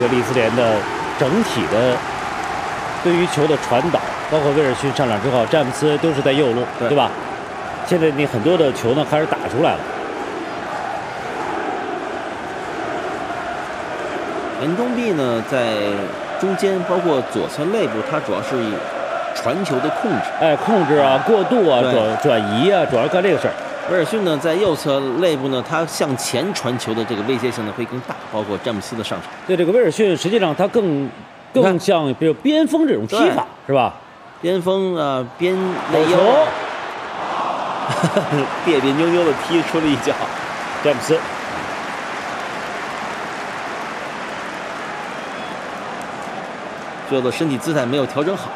利兹联的整体的对于球的传导，包括威尔逊上场之后，詹姆斯都是在右路，对吧？现在你很多的球呢开始打出来了。 田中碧呢在中间，包括左侧肋部，他主要是以传球的控制， 控制啊，过渡啊，转移啊，主要干这个事儿。 威尔逊呢在右侧肋部呢，他向前传球的这个威胁性呢会更大，包括詹姆斯的上场。 对，这个威尔逊实际上他更像比如边锋这种踢法是吧？ 边锋啊，边内腰，别别扭扭的踢出了一脚， 詹姆斯。 最后的身体姿态没有调整好。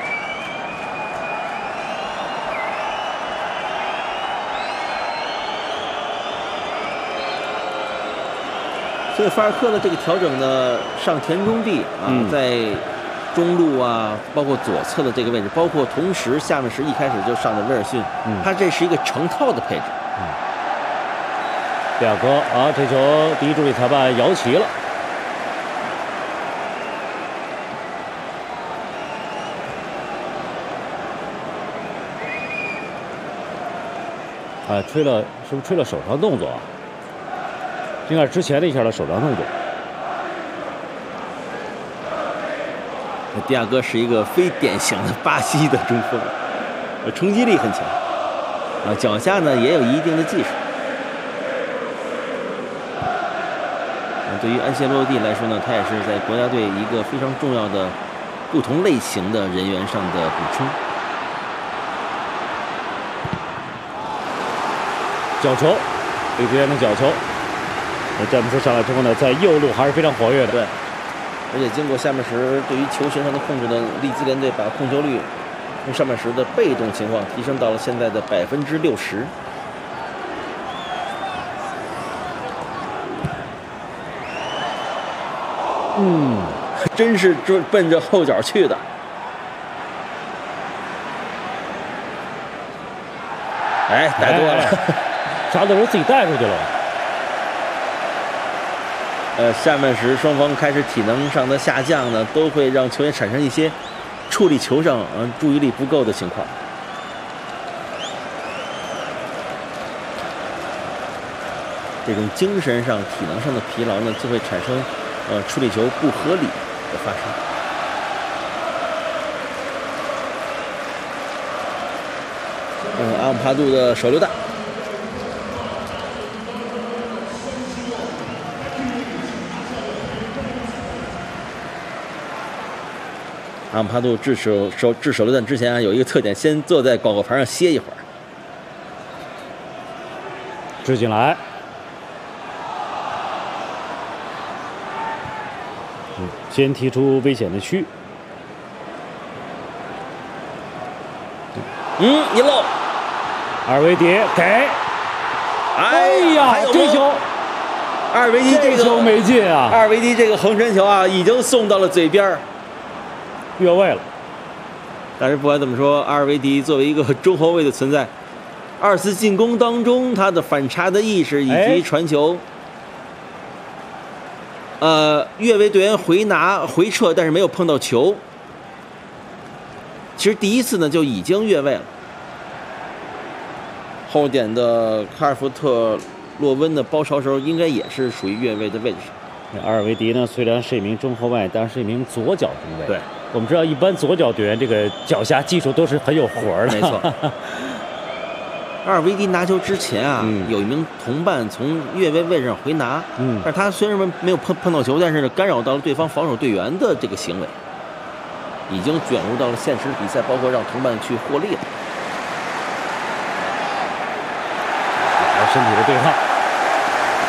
所以法尔克的这个调整呢，上田中碧啊，在中路啊，包括左侧的这个位置，包括同时下面是一开始就上的威尔逊，他这是一个成套的配置。 比尔哥啊，这球第一助理裁判摇旗了。吹了，是不是吹了手上动作啊？应该是之前的一下的手上动作。 迪亚哥是一个非典型的巴西的中锋，冲击力很强，脚下呢也有一定的技术。对于安切洛蒂来说呢，他也是在国家队一个非常重要的不同类型的人员上的补充。 角球，利兹联的角球。詹姆斯上来之后呢，在右路还是非常活跃的。 对，而且经过下半时对于球权上的控制呢，利兹联队把控球率从上半时的被动情况提升到了现在的60%。真是奔着后脚去的。带多了。 啥的时候自己带出去了。 下半时双方开始体能上的下降呢，都会让球员产生一些处理球上注意力不够的情况。这种精神上、体能上的疲劳呢，就会产生处理球不合理的发生。阿姆帕杜的手榴弹。阿姆帕杜掷手榴弹之前有一个特点，先坐在广告牌上歇一会儿。 掷进来。先提出危险的区。 一漏。 阿尔维迪给。哎呀，这球， 阿尔维迪这个球没进啊！ 阿尔维迪这个横传球啊，已经送到了嘴边， 越位了。 但是不管怎么说，阿尔维迪作为一个中后卫的存在，2次进攻当中他的反差的意识以及传球，越位队员回撤，但是没有碰到球。其实第一次呢就已经越位了。后点的卡尔福特洛温的包抄时候，应该也是属于越位的位置上。 阿尔维迪呢，虽然是一名中后卫，但是一名左脚中卫。 对， 我们知道一般左脚队员这个脚下技术都是很有活的。 没错。阿尔维迪拿球之前啊，有一名同伴从越位位置上回拿，但是他虽然没有碰到球，但是干扰到了对方防守队员的这个行为，已经卷入到了现实比赛，包括让同伴去获利了。 身体的对抗。